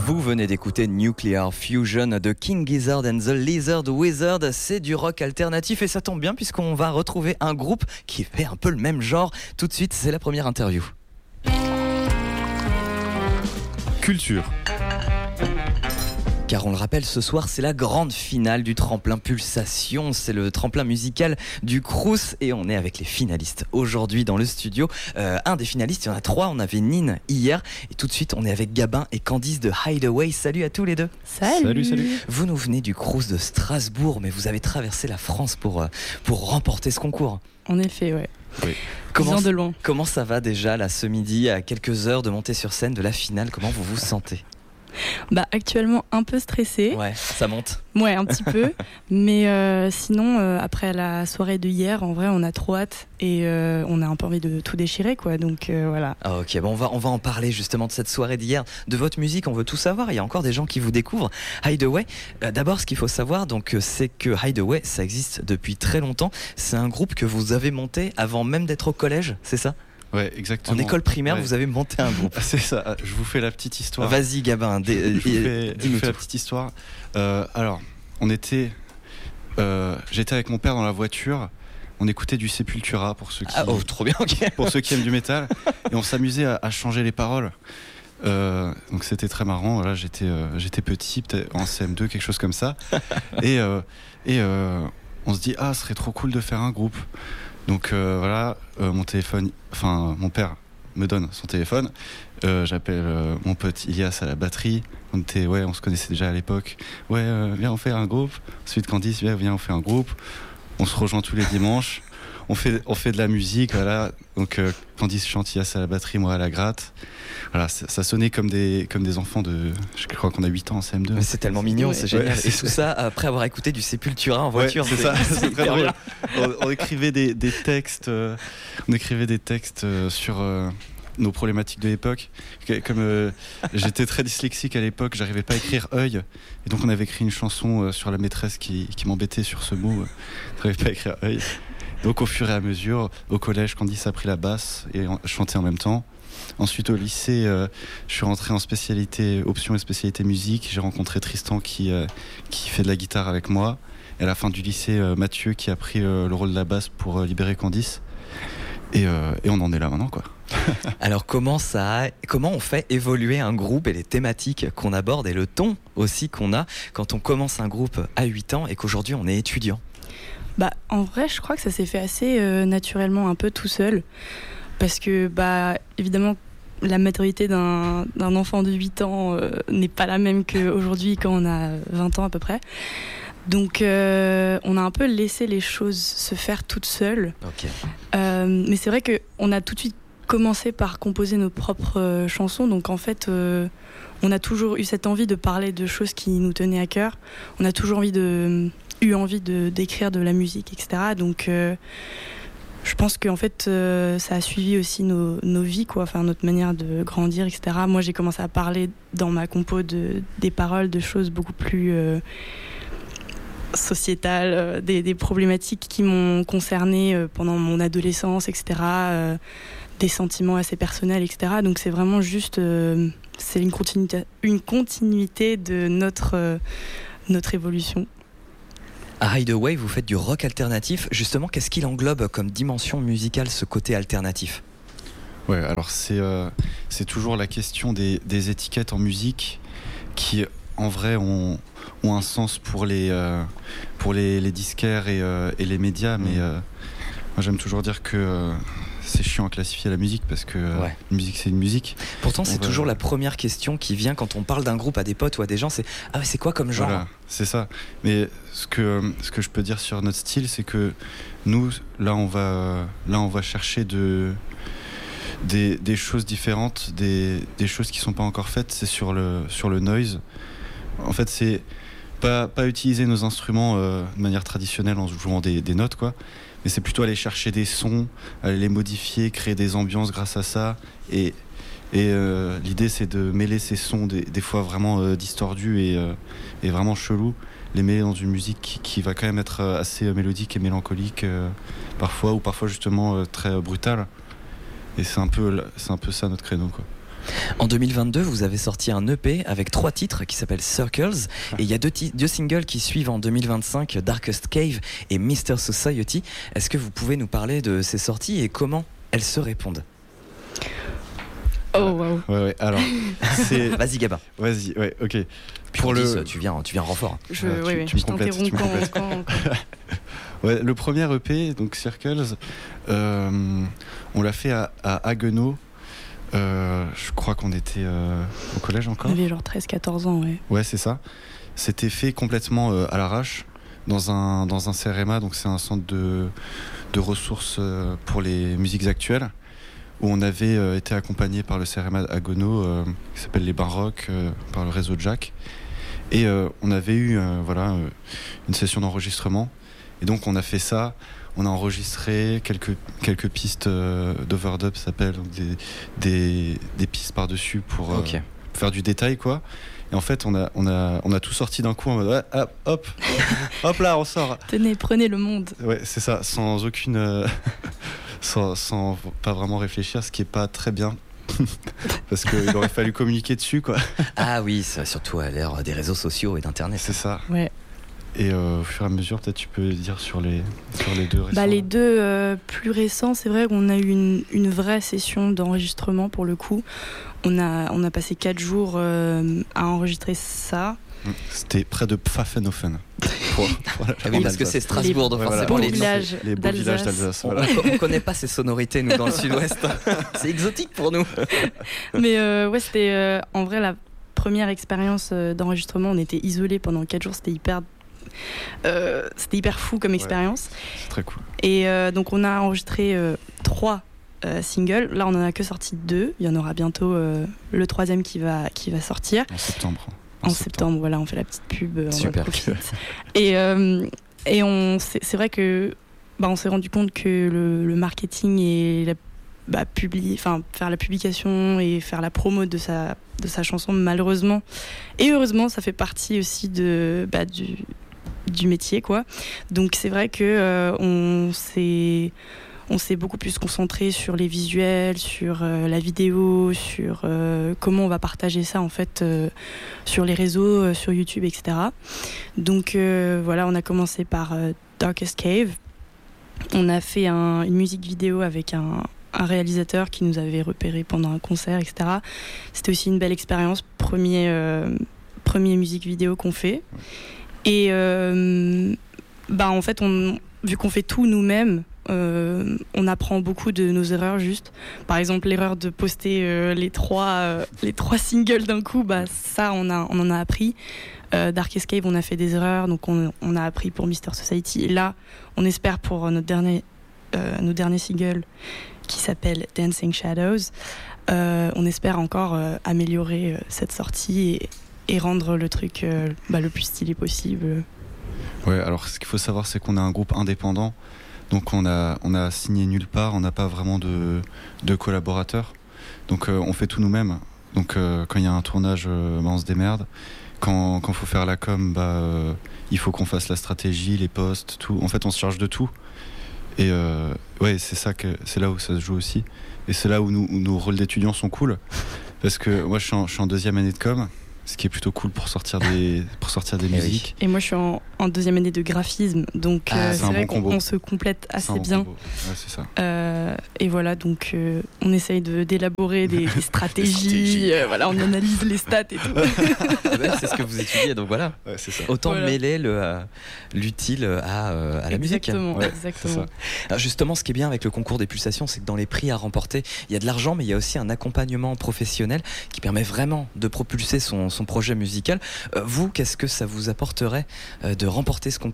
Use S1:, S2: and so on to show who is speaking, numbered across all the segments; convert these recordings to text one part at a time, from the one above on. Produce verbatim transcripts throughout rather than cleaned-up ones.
S1: Vous venez d'écouter Nuclear Fusion de King Gizzard and the Lizard Wizard. C'est du rock alternatif et ça tombe bien puisqu'on va retrouver un groupe qui fait un peu le même genre. Tout de suite, c'est la première interview.
S2: Culture.
S1: Car on le rappelle, ce soir, c'est la grande finale du tremplin Pulsation. C'est le tremplin musical du Crous et on est avec les finalistes aujourd'hui dans le studio. Euh, un des finalistes, il y en a trois. On avait Nine hier et tout de suite, on est avec Gabin et Candice de Hideaway. Salut à tous les deux.
S3: Salut.
S2: Salut, salut.
S1: Vous nous venez du Crous de Strasbourg, mais vous avez traversé la France pour, pour remporter ce concours.
S3: En effet, ouais.
S2: Oui.
S1: Comment,
S3: de loin.
S1: comment ça va déjà là ce midi, à quelques heures de monter sur scène de la finale? Comment vous vous sentez?
S3: Bah actuellement un peu stressée.
S1: Ouais, ça monte.
S3: Ouais, un petit peu. Mais euh, sinon, euh, après la soirée de hier, en vrai, on a trop hâte et euh, on a un peu envie de tout déchirer, quoi. Donc euh, voilà.
S1: Ah, ok, bon, on va on va en parler justement de cette soirée d'hier, de votre musique. On veut tout savoir. Il y a encore des gens qui vous découvrent. Hideaway. Euh, d'abord, ce qu'il faut savoir, donc, c'est que Hideaway, ça existe depuis très longtemps. C'est un groupe que vous avez monté avant même d'être au collège, c'est ça?
S2: Ouais, exactement.
S1: En école primaire,
S2: ouais.
S1: Vous avez monté un groupe.
S2: C'est ça. Je vous fais la petite histoire.
S1: Vas-y, Gabin. Dé-
S2: je vous fais,
S1: euh,
S2: je vous fais la petite histoire. Euh, alors, on était, euh, j'étais avec mon père dans la voiture. On écoutait du Sepultura pour ceux qui,
S1: Ah, oh, trop bien. Ok.
S2: pour ceux qui aiment du métal, et on s'amusait à, à changer les paroles. Euh, donc c'était très marrant. Voilà, j'étais, euh, j'étais petit, peut-être en C M deux, quelque chose comme ça. et euh, et euh, on se dit ah, ce serait trop cool de faire un groupe. Donc euh, voilà, euh, mon téléphone, enfin mon père me donne son téléphone. Euh, j'appelle euh, mon pote Ilias à la batterie. On était, ouais, on se connaissait déjà à l'époque. Ouais, euh, viens on fait un groupe. Ensuite Candice, viens, viens on fait un groupe. On se rejoint tous les dimanches. On fait, on fait de la musique, voilà. Donc euh, Candice chante, Ilias à la batterie, moi à la gratte. Voilà, ça, ça sonnait comme des, comme des enfants de, je crois qu'on a huit ans en C M deux.
S1: Mais c'est tellement mignon,
S3: Ouais.
S1: c'est génial.
S2: Ouais, c'est
S1: et tout ça après avoir écouté du Sepultura en voiture.
S2: Ouais, c'est ça, c'est très
S1: hyper
S2: drôle.
S1: bien.
S2: On, on écrivait des, des textes, euh, on écrivait des textes euh, sur euh, nos problématiques de l'époque. Que- Comme euh, j'étais très dyslexique à l'époque, j'arrivais pas à écrire œil, et donc on avait écrit une chanson euh, sur la maîtresse qui, qui m'embêtait sur ce mot. Euh, j'arrivais pas à écrire œil. Donc au fur et à mesure, au collège, Candice a pris la basse et on chantait en même temps. Ensuite au lycée, euh, je suis rentré en spécialité option et spécialité musique. J'ai rencontré Tristan qui, euh, qui fait de la guitare avec moi. Et à la fin du lycée, euh, Mathieu qui a pris euh, le rôle de la basse pour euh, libérer Candice. Et, euh, et on en est là maintenant, quoi.
S1: Alors comment ça, a- comment on fait évoluer un groupe et les thématiques qu'on aborde et le ton aussi qu'on a quand on commence un groupe à huit ans et qu'aujourd'hui on est étudiant?
S3: Bah en vrai, je crois que ça s'est fait assez euh, naturellement, un peu tout seul. Parce que, bah évidemment, la maturité d'un, d'un enfant de huit ans euh, n'est pas la même qu'aujourd'hui quand on a vingt ans à peu près. Donc euh, on a un peu laissé les choses se faire toutes seules.
S1: Ok.
S3: Euh, mais c'est vrai qu'on a tout de suite commencé par composer nos propres euh, chansons. Donc en fait, euh, on a toujours eu cette envie de parler de choses qui nous tenaient à cœur. On a toujours envie de, eu envie de, d'écrire de la musique, et cetera. Donc euh, je pense qu'en fait, euh, ça a suivi aussi nos, nos vies, quoi. Enfin, notre manière de grandir, et cetera. Moi, j'ai commencé à parler dans ma compo de, des paroles de choses beaucoup plus euh, sociétales, euh, des, des problématiques qui m'ont concernée euh, pendant mon adolescence, et cetera. Euh, des sentiments assez personnels, et cetera. Donc, c'est vraiment juste, euh, c'est une continuité, une continuité de notre, euh, notre évolution.
S1: À Hideaway, vous faites du rock alternatif. Justement, qu'est-ce qu'il englobe comme dimension musicale, ce côté alternatif?
S2: Ouais, alors c'est, euh, c'est toujours la question des, des étiquettes en musique qui, en vrai, ont, ont un sens pour les, euh, pour les, les disquaires et, euh, et les médias. Mais euh, moi, j'aime toujours dire que euh, c'est chiant à classifier la musique parce que euh,
S1: Ouais.
S2: une musique, c'est une musique.
S1: Pourtant, c'est
S2: On va-
S1: toujours la première question qui vient quand on parle d'un groupe à des potes ou à des gens, c'est « Ah, mais c'est quoi comme genre ?»
S2: Voilà, c'est ça. Mais ce que, ce que je peux dire sur notre style, c'est que nous, là, on va, là, on va chercher de, des, des choses différentes, des, des choses qui ne sont pas encore faites. C'est sur le, sur le noise. En fait, c'est pas, pas utiliser nos instruments euh, de manière traditionnelle en jouant des, des notes, quoi. Mais c'est plutôt aller chercher des sons, aller les modifier, créer des ambiances grâce à ça. Et, et euh, l'idée, c'est de mêler ces sons, des, des fois vraiment euh, distordus et, euh, et vraiment chelous, les mêler dans une musique qui, qui va quand même être assez euh, mélodique et mélancolique euh, parfois, ou parfois justement euh, très euh, brutale. Et c'est un peu, c'est un peu ça notre créneau, quoi.
S1: En deux mille vingt-deux, vous avez sorti un E P avec trois titres qui s'appellent Circles, et il y a deux, ti- deux singles qui suivent en deux mille vingt-cinq, Darkest Cave et mister Society. Est-ce que vous pouvez nous parler de ces sorties et comment elles se répondent?
S3: Oh waouh.
S2: Ouais, ouais, alors, c'est.
S1: Vas-y Gabin.
S2: Vas-y, ouais, ok.
S1: Puis
S2: Pour
S1: Candice,
S2: le.
S1: tu viens, tu viens en renfort.
S3: Je,
S2: Ah, tu-
S3: ouais, ouais,
S2: tu me
S3: je
S2: complètes, tu me
S3: t'interromps
S2: complètes.
S3: quand, quand, quand-
S2: Ouais, le premier E P, donc Circles, euh, on l'a fait à, à Haguenau. Euh, je crois qu'on était euh, au collège
S3: On
S2: encore.
S3: avait genre treize quatorze ans, ouais.
S2: Ouais, c'est ça. C'était fait complètement euh, à l'arrache dans un, dans un C R M A, donc c'est un centre de, de ressources euh, pour les musiques actuelles, où on avait euh, été accompagné par le C R M A Haguenau, euh, qui s'appelle les Bains Rock, euh, par le réseau Jack. Et euh, on avait eu euh, voilà, euh, une session d'enregistrement. Et donc on a fait ça. On a enregistré quelques, quelques pistes euh, d'overdub, ça s'appelle, donc des, des, des pistes par-dessus pour euh,
S1: Ok.
S2: faire du détail, quoi. Et en fait, on a, on a, on a tout sorti d'un coup en mode ouais, hop, hop, hop là, on sort.
S3: Tenez, prenez le monde.
S2: Ouais, c'est ça, sans aucune. euh, sans, sans pas vraiment réfléchir, ce qui est pas très bien. Parce qu'il aurait fallu communiquer dessus, quoi.
S1: Ah oui, ça, surtout à l'ère des réseaux sociaux et d'internet.
S2: C'est ça.
S3: Ouais.
S2: Et euh, au fur et à mesure, peut-être tu peux dire sur les, sur les deux récents.
S3: Bah, les deux euh, plus récents, c'est vrai qu'on a eu une, une vraie session d'enregistrement pour le coup. On a, on a passé quatre jours euh, à enregistrer ça.
S2: C'était près de Pfaffenhofen. Pour- voilà,
S1: Ah oui, parce que c'est Strasbourg, donc
S2: Ouais, voilà.
S1: forcément
S3: beaux
S1: les,
S3: villages
S2: les beaux villages
S3: d'Alsace.
S2: d'Alsace.
S1: on,
S2: Voilà.
S1: on connaît pas ces sonorités nous dans le sud-ouest. C'est exotique pour nous.
S3: Mais euh, ouais, c'était euh, en vrai la première expérience euh, d'enregistrement. On était isolés pendant quatre jours. C'était hyper, euh, c'était hyper fou comme expérience.
S2: C'est très cool.
S3: Et euh, donc on a enregistré euh, trois euh, singles. Là, on en a que sorti deux. Il y en aura bientôt euh, le troisième qui va qui va sortir.
S2: En septembre.
S3: En septembre, voilà, on fait la petite pub. euh, on en
S1: Super.
S3: profite. Et, euh, et on, c'est, c'est vrai que bah, on s'est rendu compte que le, le marketing et la, bah, publier, enfin, faire la publication et faire la promo de sa, de sa chanson, malheureusement, et heureusement, ça fait partie aussi de, bah, du, du métier, quoi. Donc c'est vrai que euh, on s'est... On s'est beaucoup plus concentré sur les visuels, sur euh, la vidéo, sur euh, comment on va partager ça en fait euh, sur les réseaux, euh, sur YouTube, et cetera. Donc euh, voilà, on a commencé par euh, Darkest Cave. On a fait un, une musique vidéo avec un, un réalisateur qui nous avait repéré pendant un concert, et cetera. C'était aussi une belle expérience, premier, euh, premier musique vidéo qu'on fait. Et euh, bah, en fait, on, vu qu'on fait tout nous-mêmes, Euh, on apprend beaucoup de nos erreurs juste. Par exemple, l'erreur de poster euh, les, trois, euh, les trois singles d'un coup, bah, ça, on, a, on en a appris. Euh, Darkest Cave, on a fait des erreurs, donc on, on a appris pour mister Society. Et là, on espère pour notre dernier, euh, nos derniers singles qui s'appelle Dancing Shadows, euh, on espère encore euh, améliorer euh, cette sortie et, et rendre le truc euh, bah, le plus stylé possible.
S2: Ouais, alors ce qu'il faut savoir, c'est qu'on est un groupe indépendant. Donc on a, on a signé nulle part, on n'a pas vraiment de, de collaborateurs. Donc euh, on fait tout nous-mêmes. Donc euh, quand il y a un tournage, euh, bah, on se démerde. Quand il faut faire la com, bah, euh, il faut qu'on fasse la stratégie, les posts, tout. En fait, on se charge de tout. Et euh, ouais, c'est ça que c'est là où ça se joue aussi. Et c'est là où, nous, où nos rôles d'étudiants sont cool. Parce que moi, je suis en, je suis en deuxième année de com, ce qui est plutôt cool pour sortir des, pour sortir des
S1: Eh oui.
S2: musiques.
S3: Et moi, je suis en, en deuxième année de graphisme, donc
S1: Ah,
S3: euh,
S1: c'est
S3: c'est
S2: un
S3: vrai
S2: bon
S3: qu'on
S2: combo.
S3: on se complète
S2: C'est un
S3: assez
S2: bon
S3: bien.
S2: combo. Ouais, c'est ça.
S3: Euh, et voilà, donc euh, on essaye de, d'élaborer des, des stratégies,
S1: stratégies.
S3: euh, voilà, on analyse les stats et tout.
S1: Ah ben, c'est ce que vous étudiez, donc voilà.
S2: Ouais, c'est ça.
S1: Autant
S3: Voilà.
S1: mêler le, euh, l'utile à, euh, à la musique.
S3: Exactement,
S2: Ouais,
S3: exactement.
S2: c'est ça.
S1: Alors justement, ce qui est bien avec le concours des pulsations, c'est que dans les prix à remporter, il y a de l'argent, mais il y a aussi un accompagnement professionnel qui permet vraiment de propulser son, son projet musical. Euh, vous, qu'est-ce que ça vous apporterait euh, de remporter ce concours ?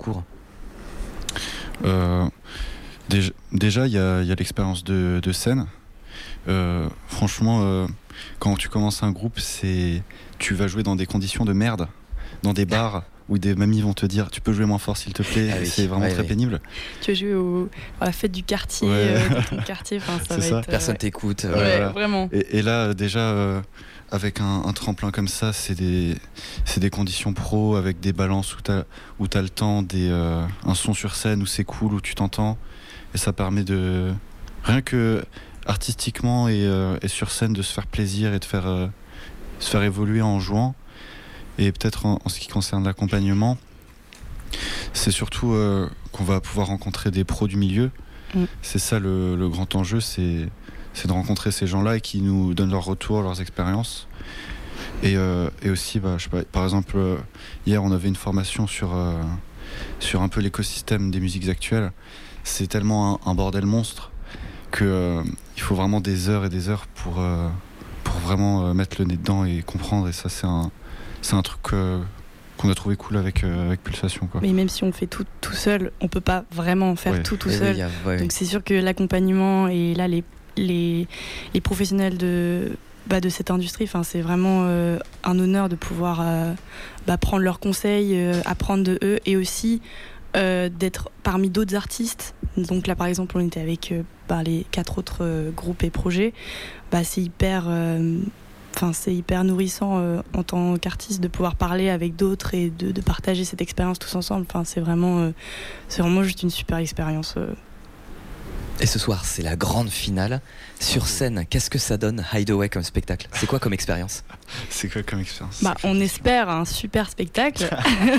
S2: Euh, déjà, déjà, il y a, il y a l'expérience de, de scène. Euh, franchement, euh, quand tu commences un groupe, c'est tu vas jouer dans des conditions de merde, dans des bars où des mamies vont te dire tu peux jouer moins fort s'il te plaît.
S1: Ah oui,
S2: c'est vraiment
S1: ouais,
S2: très
S1: ouais.
S2: pénible.
S3: Tu vas jouer au, à la fête du quartier,
S2: Ouais.
S3: euh, de ton quartier, enfin ça
S2: C'est
S3: va
S2: ça.
S3: être. euh,
S1: Personne
S3: ouais.
S1: t'écoute.
S3: Ouais,
S1: euh,
S2: Ouais, voilà.
S3: vraiment.
S2: Et, et là, euh, déjà, euh, avec un, un tremplin comme ça, c'est des, c'est des conditions pro, avec des balances où t'as, où t'as le temps, des, euh, un son sur scène où c'est cool, où tu t'entends. Et ça permet de. Rien que artistiquement et, euh, et sur scène de se faire plaisir et de faire, euh, se faire évoluer en jouant. Et peut-être en, en ce qui concerne l'accompagnement, c'est surtout euh, qu'on va pouvoir rencontrer des pros du milieu. Mm. C'est ça le, le grand enjeu, c'est, c'est de rencontrer ces gens-là et qui nous donnent leur retour, leurs expériences. Et, euh, et aussi, bah, je sais pas, par exemple, euh, hier on avait une formation sur, euh, sur un peu l'écosystème des musiques actuelles. C'est tellement un, un bordel monstre qu'il euh, faut vraiment des heures et des heures pour, euh, pour vraiment euh, mettre le nez dedans et comprendre. Et ça, c'est un, c'est un truc euh, qu'on a trouvé cool avec, euh, avec Pulsation, quoi.
S3: Mais même si on fait tout tout seul, on peut pas vraiment faire ouais. tout tout seul. Oui, ouais. Donc c'est sûr que l'accompagnement et là les, les, les professionnels de... Bah, de cette industrie, enfin, c'est vraiment euh, un honneur de pouvoir euh, bah, prendre leurs conseils, euh, apprendre de eux et aussi euh, d'être parmi d'autres artistes. Donc là par exemple on était avec euh, bah, les quatre autres euh, groupes et projets. Bah, c'est hyper, euh, c'est hyper nourrissant euh, en tant qu'artiste de pouvoir parler avec d'autres et de, de partager cette expérience tous ensemble. Enfin, c'est, vraiment, euh, c'est vraiment juste une super expérience. Euh.
S1: Et ce soir, c'est la grande finale. Sur scène, qu'est-ce que ça donne Hideaway comme spectacle ? C'est quoi comme expérience ?
S2: C'est quoi comme expérience ?
S3: Bah, on espère un super spectacle.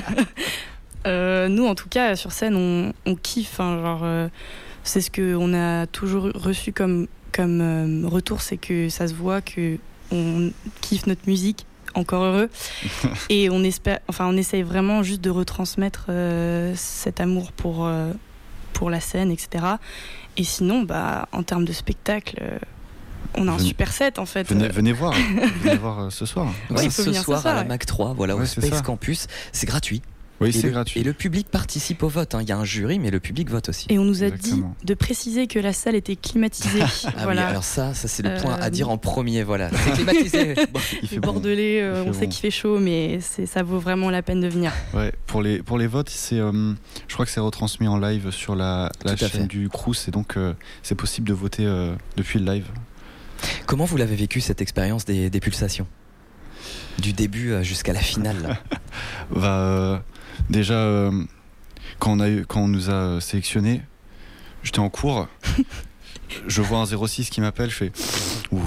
S3: euh, nous, en tout cas, sur scène, on, on kiffe. Hein, genre, euh, c'est ce qu'on a toujours reçu comme, comme euh, retour, c'est que ça se voit qu'on kiffe notre musique. Encore heureux. Et on espère, enfin, on essaye vraiment juste de retransmettre euh, cet amour pour, euh, pour la scène, et cetera. Et sinon, bah, en termes de spectacle, euh, on a venez, un super set en fait.
S2: Venez, venez voir, venez voir euh, ce soir.
S1: Ouais, ouais, ce soir ce soir à la ouais. Mac trois, voilà, ouais, au Space ça. Campus, c'est gratuit.
S2: Oui,
S1: et
S2: c'est
S1: le,
S2: gratuit.
S1: Et le public participe au vote. Il hein. y a un jury, mais le public vote aussi.
S3: Et on nous a Exactement. dit de préciser que la salle était climatisée.
S1: ah
S3: voilà.
S1: oui, alors ça, ça c'est le euh... point à dire en premier. Voilà, c'est climatisé.
S3: Bon, il fait les Bordelais, bon. euh, on bon. sait qu'il fait chaud, mais c'est, ça vaut vraiment la peine de venir.
S2: Ouais, pour les pour les votes, c'est, euh, je crois que c'est retransmis en live sur la, la chaîne fait. du Crous, et donc euh, c'est possible de voter euh, depuis le live.
S1: Comment vous l'avez vécu cette expérience des, des pulsations, du début jusqu'à la finale?
S2: bah, euh, Déjà, euh, quand, on a eu, quand on nous a sélectionnés, j'étais en cours, je vois un zéro six qui m'appelle, je fais ouh.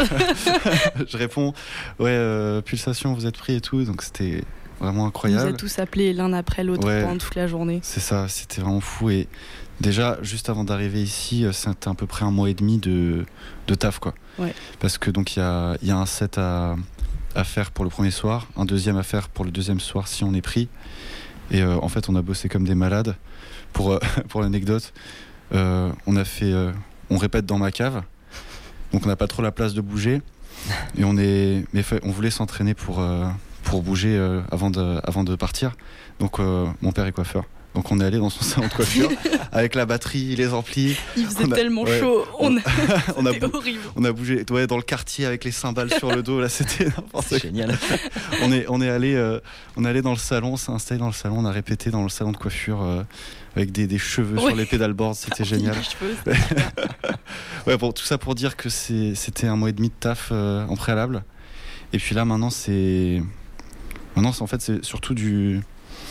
S2: Je réponds ouais, euh, Pulsation, vous êtes pris et tout, donc c'était vraiment incroyable.
S3: On nous a tous appelés l'un après l'autre ouais, pendant toute la journée.
S2: C'est ça, c'était vraiment fou. Et déjà, juste avant d'arriver ici, c'était à peu près un mois et demi de, de taf, quoi.
S3: Ouais.
S2: Parce que donc il y a, y a un set à, à faire pour le premier soir, un deuxième à faire pour le deuxième soir si on est pris. Et euh, en fait, on a bossé comme des malades. Pour, euh, pour l'anecdote, euh, on a fait, euh, on répète dans ma cave, donc on n'a pas trop la place de bouger. Et on est, mais fait, on voulait s'entraîner pour euh, pour bouger euh, avant de avant de partir. Donc euh, mon père est coiffeur. Donc on est allé dans son salon de coiffure avec la batterie, les amplis.
S3: Il faisait
S2: a,
S3: tellement
S2: ouais,
S3: chaud. On,
S2: on a,
S3: c'était bou- horrible.
S2: On a bougé ouais, dans le quartier avec les cymbales sur le dos. Là, c'était n'importe
S1: C'est génial.
S2: on est on est allé euh, on est allé dans le salon, on s'est installé dans le salon, on a répété dans le salon de coiffure euh, avec des, des cheveux ouais. sur les pédalboards. C'était génial.
S3: Cheveux,
S2: ouais, bon, tout ça pour dire que c'est, c'était un mois et demi de taf euh, en préalable. Et puis là, maintenant, c'est maintenant, c'est en fait, c'est surtout du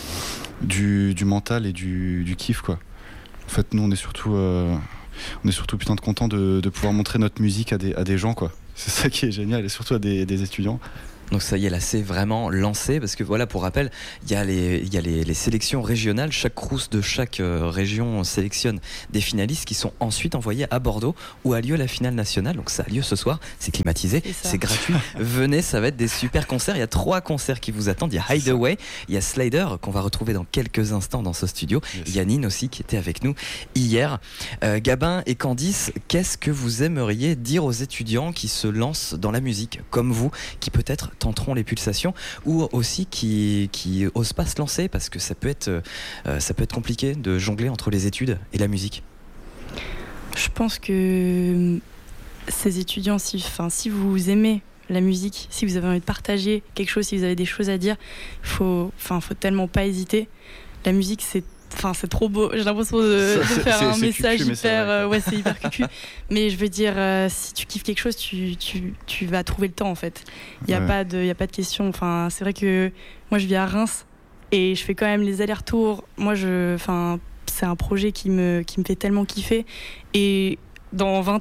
S2: Du, du mental et du, du kiff, quoi. En fait, nous on est surtout euh, on est surtout putain de content de, de pouvoir montrer notre musique à des, à des gens, quoi. C'est ça qui est génial, et surtout à des, des étudiants.
S1: Donc ça y est, là c'est vraiment lancé, parce que voilà, pour rappel, il y a les, il y a les, les sélections régionales. Chaque crous de chaque euh, région sélectionne des finalistes qui sont ensuite envoyés à Bordeaux où a lieu la finale nationale. Donc ça a lieu ce soir, c'est climatisé, c'est, c'est gratuit. Venez, ça va être des super concerts. Il y a trois concerts qui vous attendent. Il y a Hideaway, il y a Slider qu'on va retrouver dans quelques instants dans ce studio. Yes. Il y a Nine aussi qui était avec nous hier. Euh, Gabin et Candice, qu'est-ce que vous aimeriez dire aux étudiants qui se lancent dans la musique, comme vous, qui peut-être tenteront les pulsations, ou aussi qui qui osent pas se lancer parce que ça peut être euh, ça peut être compliqué de jongler entre les études et la musique?
S3: Je pense que ces étudiants, si, enfin, si vous aimez la musique, si vous avez envie de partager quelque chose, si vous avez des choses à dire, faut, enfin, faut tellement pas hésiter. La musique, c'est Enfin, c'est trop beau. J'ai l'impression de, de faire c'est, un c'est message cucu, hyper, euh, ouais, c'est hyper cucu. Mais je veux dire, euh, si tu kiffes quelque chose, tu, tu, tu vas trouver le temps, en fait. Il y a ouais. pas de, il y a pas de question. Enfin, c'est vrai que moi, je vis à Reims et je fais quand même les allers-retours. Moi, je, enfin, c'est un projet qui me, qui me fait tellement kiffer. Et dans vingt ans,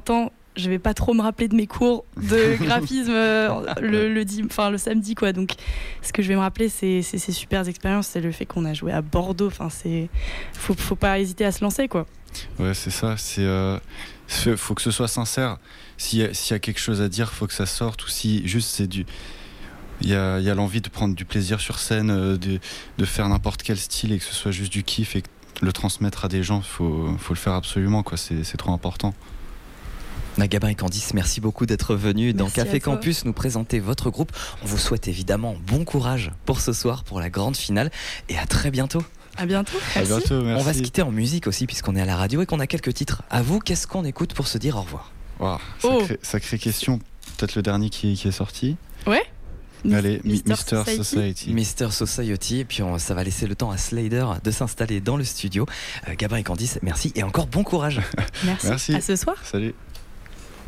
S3: je vais pas trop me rappeler de mes cours de graphisme euh, le, le, dim- le samedi, quoi. Donc, ce que je vais me rappeler, c'est, c'est ces super expériences, c'est le fait qu'on a joué à Bordeaux. Enfin, c'est, faut, faut pas hésiter à se lancer, quoi.
S2: Ouais, c'est ça. C'est, euh, c'est, faut que ce soit sincère. S'il y a, s'il y a quelque chose à dire, faut que ça sorte. Ou si juste c'est du, il y a, il y a l'envie de prendre du plaisir sur scène, euh, de, de faire n'importe quel style et que ce soit juste du kiff et que le transmettre à des gens, faut, faut le faire absolument, quoi. C'est, c'est trop important.
S1: Gabin et Candice, merci beaucoup d'être venus dans Café Campus nous présenter votre groupe. On vous souhaite évidemment bon courage pour ce soir, pour la grande finale, et à très bientôt.
S3: À bientôt.
S2: À bientôt, merci.
S1: On va se quitter en musique aussi puisqu'on est à la radio et qu'on a quelques titres. À vous, qu'est-ce qu'on écoute pour se dire au revoir?
S2: Wow, sacrée, oh. sacrée question. Peut-être le dernier qui, qui est sorti.
S3: Ouais.
S2: Allez, Mister Society. Society.
S1: Mister Society. Et puis on, ça va laisser le temps à Slayer de s'installer dans le studio. Euh, Gabin et Candice, merci et encore bon courage.
S3: Merci. Merci. À ce soir.
S2: Salut.